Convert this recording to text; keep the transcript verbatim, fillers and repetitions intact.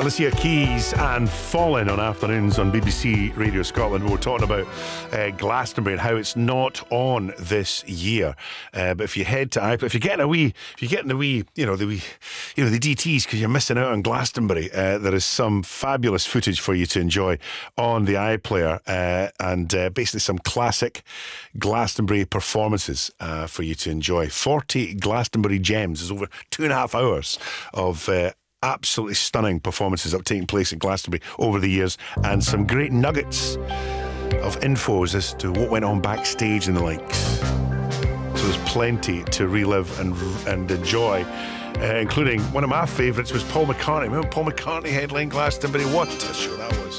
Alicia Keys and Fallen on afternoons on B B C Radio Scotland. We're talking about uh, Glastonbury and how it's not on this year. Uh, but if you head to iPlayer, if you're getting a wee, if you're getting the wee, you know the wee, you know the D Ts because you're missing out on Glastonbury, uh, there is some fabulous footage for you to enjoy on the iPlayer, uh, and uh, basically some classic Glastonbury performances uh, for you to enjoy. Forty Glastonbury gems is over two and a half hours of. Uh, Absolutely stunning performances that have taken place in Glastonbury over the years, and some great nuggets of infos as to what went on backstage and the likes. So there's plenty to relive and and enjoy, uh, including one of my favourites was Paul McCartney. Remember Paul McCartney headline Glastonbury? What a show that was.